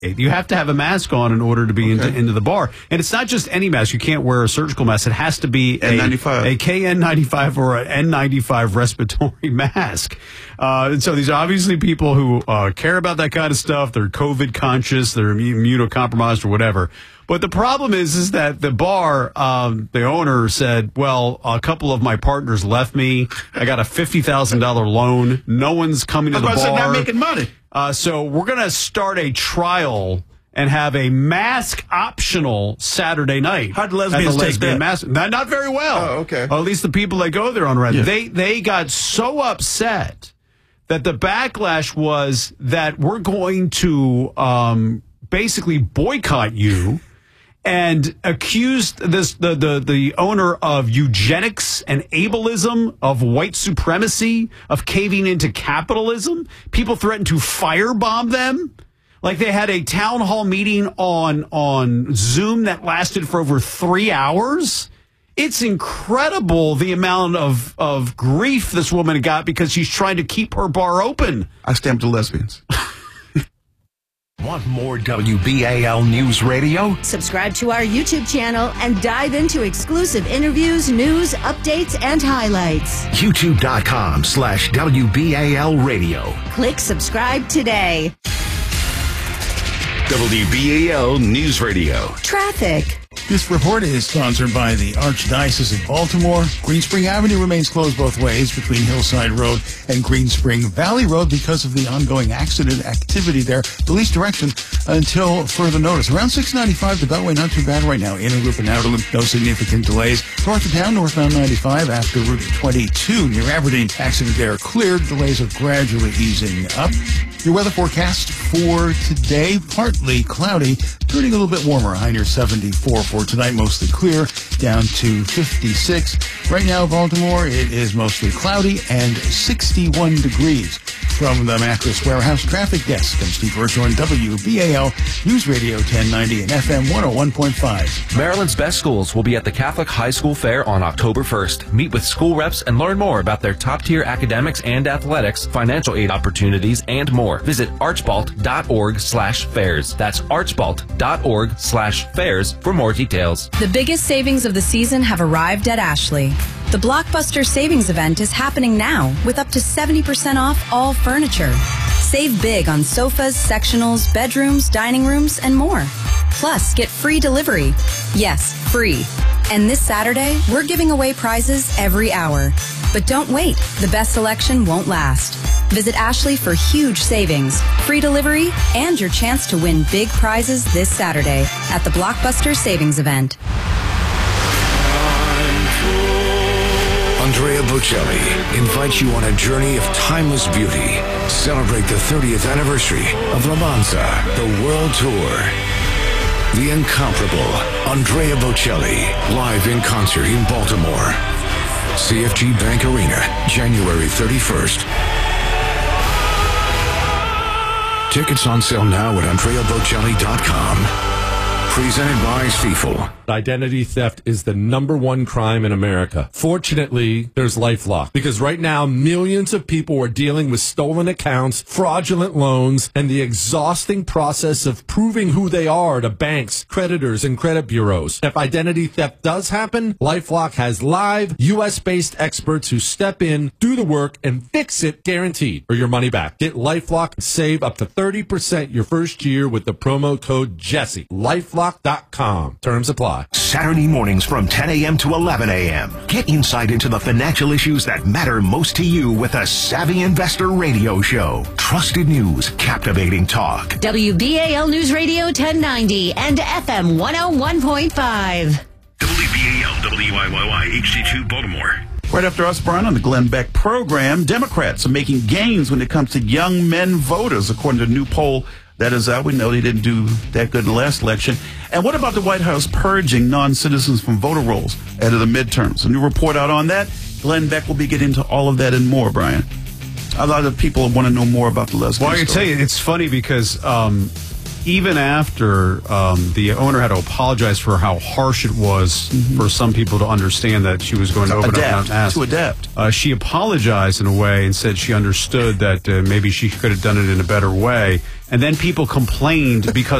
You have to have a mask on in order to be into the bar. And it's not just any mask. You can't wear a surgical mask. It has to be a KN95 or an N95 respiratory mask. And so these are obviously people who care about that kind of stuff. They're COVID conscious. They're immunocompromised or whatever. But the problem is that the bar, the owner said, well, a couple of my partners left me. I got a $50,000 loan. No one's coming to the bar. I was not making money. So we're going to start a trial and have a mask optional Saturday night. How do lesbians take that? Not very well. Oh, okay. Or at least the people that go there on Red. Yeah. They got so upset that the backlash was that we're going to basically boycott you. And accused the owner of eugenics and ableism, of white supremacy, of caving into capitalism. People threatened to firebomb them. Like they had a town hall meeting on Zoom that lasted for over 3 hours. It's incredible the amount of grief this woman got because she's trying to keep her bar open. I stamped the lesbians. Want more WBAL News Radio? Subscribe to our YouTube channel and dive into exclusive interviews, news, updates, and highlights. YouTube.com/WBAL Radio. Click subscribe today. WBAL News Radio. Traffic. This report is sponsored by the Archdiocese of Baltimore. Green Spring Avenue remains closed both ways between Hillside Road and Green Spring Valley Road because of the ongoing accident activity there. The least direction until further notice. Around 695, the Beltway, not too bad right now. Inner Loop and Outer Loop, no significant delays. North of town, northbound 95 after Route 22 near Aberdeen. Accident there cleared. Delays are gradually easing up. Your weather forecast for today, partly cloudy, turning a little bit warmer. High near 74 for tonight, mostly clear, down to 56. Right now, Baltimore, it is mostly cloudy and 61 degrees. From the Mattress Warehouse Traffic Desk, I'm Steve Virgil on WBAL News Radio 1090 and FM 101.5. Maryland's best schools will be at the Catholic High School Fair on October 1st. Meet with school reps and learn more about their top-tier academics and athletics, financial aid opportunities, and more. Visit archbalt.org/fairs. That's archbalt.org/fairs for more details. The biggest savings of the season have arrived at Ashley. The Blockbuster Savings Event is happening now with up to 70% off all furniture. Save big on sofas, sectionals, bedrooms, dining rooms, and more. Plus, get free delivery. Yes, free. And this Saturday, we're giving away prizes every hour. But don't wait. The best selection won't last. Visit Ashley for huge savings, free delivery, and your chance to win big prizes this Saturday at the Blockbuster Savings Event. Andrea Bocelli invites you on a journey of timeless beauty. Celebrate the 30th anniversary of La Manza, the World Tour. The incomparable Andrea Bocelli, live in concert in Baltimore. CFG Bank Arena, January 31st. Tickets on sale now at AndreaBocelli.com. Presented by Stiefel. Identity theft is the #1 crime in America. Fortunately, there's LifeLock, because right now millions of people are dealing with stolen accounts, fraudulent loans, and the exhausting process of proving who they are to banks, creditors, and credit bureaus. If identity theft does happen, LifeLock has live U.S.-based experts who step in, do the work, and fix it guaranteed, or your money back. Get LifeLock and save up to 30% your first year with the promo code Jesse. LifeLock.com. Terms apply. Saturday mornings from 10 a.m. to 11 a.m. Get insight into the financial issues that matter most to you with a Savvy Investor radio show. Trusted news, captivating talk. WBAL News Radio 1090 and FM 101.5. WBAL WIYY HD2 Baltimore. Right after us, Brian, on the Glenn Beck program, Democrats are making gains when it comes to young men voters, according to a new poll that is out. We know they didn't do that good in the last election. And what about the White House purging non-citizens from voter rolls ahead of the midterms? A new report out on that. Glenn Beck will be getting into all of that and more, Brian. A lot of people want to know more about the lesbian Well, I can tell you, it's funny because even after the owner had to apologize for how harsh it was for some people to understand that she was going to open up and ask. To adapt. She apologized in a way and said she understood that maybe she could have done it in a better way. And then people complained because